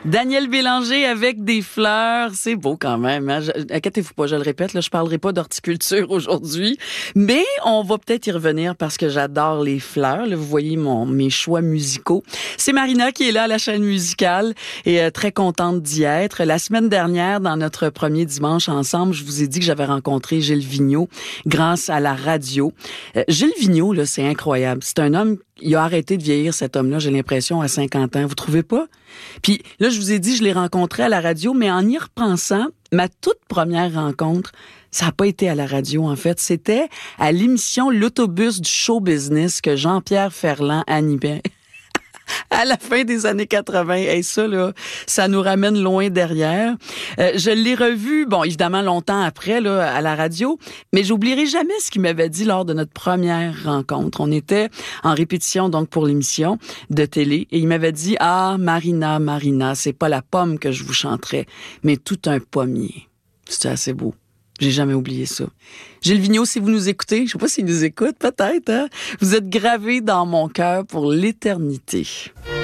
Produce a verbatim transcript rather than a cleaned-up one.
Daniel Bélanger avec des fleurs, c'est beau quand même. Hein? Je, inquiétez-vous pas, je le répète, là, je parlerai pas d'horticulture aujourd'hui, mais on va peut-être y revenir parce que j'adore les fleurs. Là, vous voyez mon, mes choix musicaux. C'est Marina qui est là à la chaîne musicale et euh, très contente d'y être. La semaine dernière, dans notre premier dimanche ensemble, je vous ai dit que j'avais rencontré Gilles Vigneault grâce à la radio. Euh, Gilles Vigneault, là, c'est incroyable. C'est un homme, il a arrêté de vieillir, cet homme-là, j'ai l'impression, à cinquante ans. Vous trouvez pas? Puis là, je vous ai dit, je l'ai rencontré à la radio, mais en y repensant, ma toute première rencontre, ça n'a pas été à la radio, en fait. C'était à l'émission L'autobus du show business que Jean-Pierre Ferland animait. À la fin des années quatre-vingts. Et ça, là, ça nous ramène loin derrière. Euh, je l'ai revu, bon, évidemment, longtemps après, là, à la radio, mais j'oublierai jamais ce qu'il m'avait dit lors de notre première rencontre. On était en répétition, donc, pour l'émission de télé, et il m'avait dit, « Ah, Marina, Marina, c'est pas la pomme que je vous chanterais, mais tout un pommier. » C'était assez beau. J'ai jamais oublié ça. Gilles Vigneault, si vous nous écoutez, je sais pas s'il nous écoute, peut-être, hein? Vous êtes gravé dans mon cœur pour l'éternité.